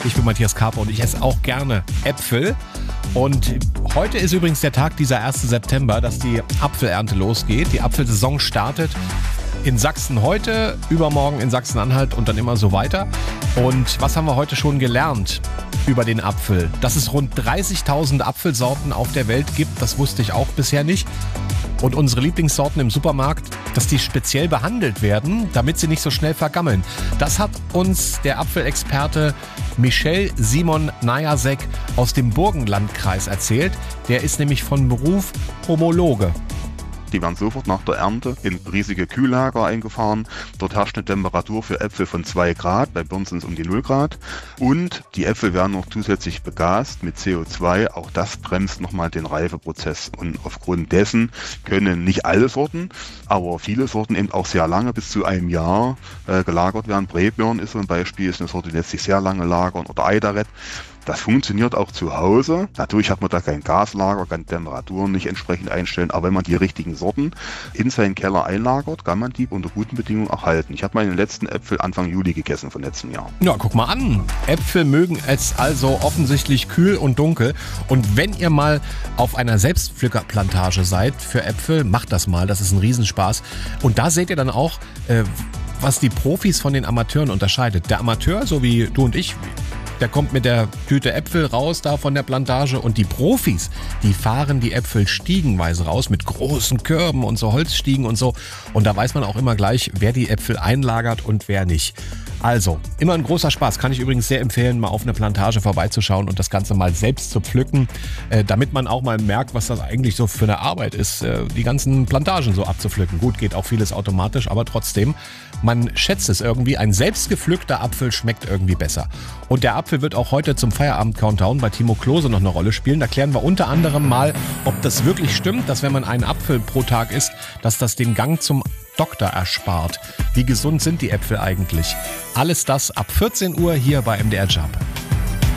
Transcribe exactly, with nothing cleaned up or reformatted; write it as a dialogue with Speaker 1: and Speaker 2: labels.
Speaker 1: Ich bin Matthias Karpe und ich esse auch gerne Äpfel. Und heute ist übrigens der Tag, dieser ersten September, dass die Apfelernte losgeht. Die Apfelsaison startet in Sachsen heute, übermorgen in Sachsen-Anhalt und dann immer so weiter. Und was haben wir heute schon gelernt über den Apfel? Dass es rund dreißigtausend Apfelsorten auf der Welt gibt, das wusste ich auch bisher nicht. Und unsere Lieblingssorten im Supermarkt, dass die speziell behandelt werden, damit sie nicht so schnell vergammeln. Das hat uns der Apfelexperte Michel Simon Najasek aus dem Burgenlandkreis erzählt. Der ist nämlich von Beruf Pomologe.
Speaker 2: Die werden sofort nach der Ernte in riesige Kühllager eingefahren. Dort herrscht eine Temperatur für Äpfel von zwei Grad, bei Birnen sind es um die null Grad. Und die Äpfel werden noch zusätzlich begast mit C O zwei. Auch das bremst nochmal den Reifeprozess. Und aufgrund dessen können nicht alle Sorten, aber viele Sorten eben auch sehr lange, bis zu einem Jahr äh, gelagert werden. Brebirn ist so ein Beispiel, ist eine Sorte, die lässt sich sehr lange lagern. Oder Eiderett. Das funktioniert auch zu Hause. Natürlich hat man da kein Gaslager, kann Temperaturen nicht entsprechend einstellen, aber wenn man die richtigen Sorten in seinen Keller einlagert, kann man die unter guten Bedingungen erhalten. Ich habe meine letzten Äpfel Anfang Juli gegessen von letztem Jahr.
Speaker 1: Ja, guck mal an. Äpfel mögen es also offensichtlich kühl und dunkel. Und wenn ihr mal auf einer Selbstpflückerplantage seid für Äpfel, macht das mal. Das ist ein Riesenspaß. Und da seht ihr dann auch, äh, was die Profis von den Amateuren unterscheidet. Der Amateur, so wie du und ich, der kommt mit der Tüte Äpfel raus da von der Plantage und die Profis, die fahren die Äpfel stiegenweise raus mit großen Körben und so Holzstiegen und so. Und da weiß man auch immer gleich, wer die Äpfel einlagert und wer nicht. Also, immer ein großer Spaß. Kann ich übrigens sehr empfehlen, mal auf eine Plantage vorbeizuschauen und das Ganze mal selbst zu pflücken, äh, damit man auch mal merkt, was das eigentlich so für eine Arbeit ist, äh, die ganzen Plantagen so abzupflücken. Gut, geht auch vieles automatisch, aber trotzdem, man schätzt es irgendwie. Ein selbst gepflückter Apfel schmeckt irgendwie besser. Und der Apfel wird auch heute zum Feierabend-Countdown bei Timo Klose noch eine Rolle spielen. Da klären wir unter anderem mal, ob das wirklich stimmt, dass wenn man einen Apfel pro Tag isst, dass das den Gang zum Doktor erspart. Wie gesund sind die Äpfel eigentlich? Alles das ab vierzehn Uhr hier bei M D R Job.